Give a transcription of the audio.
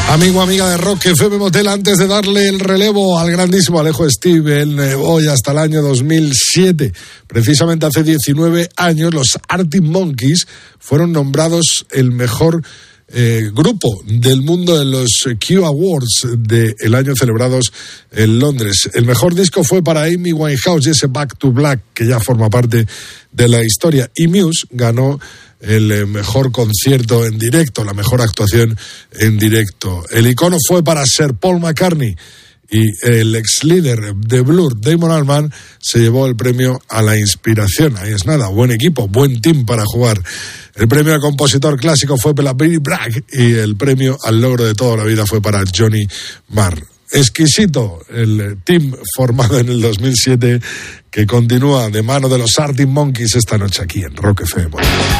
Amigo, amiga de Rock FM Motel, antes de darle el relevo al grandísimo Alejo Steve, hoy hasta el año 2007, precisamente hace 19 años, los Arctic Monkeys fueron nombrados el mejor grupo del mundo en los Q Awards del año celebrados en Londres. El mejor disco fue para Amy Winehouse y ese Back to Black, que ya forma parte de la historia. Y Muse ganó el mejor concierto en directo, la mejor actuación en directo. El icono fue para Sir Paul McCartney y el ex líder de Blur, Damon Albarn, se llevó el premio a la inspiración. Ahí es nada, buen equipo, buen team para jugar. El premio al compositor clásico fue para Billy Bragg y el premio al logro de toda la vida fue para Johnny Marr. Exquisito el team formado en el 2007 que continúa de mano de los Arctic Monkeys esta noche aquí en Rock FM.